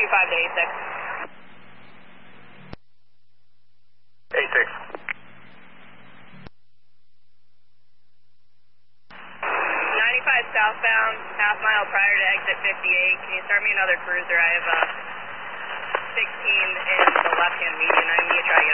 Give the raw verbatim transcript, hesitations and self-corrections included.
five to eight six. eight six. ninety-five southbound, half mile prior to exit fifty-eight. Can you start me another cruiser? I have a sixteen in the left-hand median. I need to try to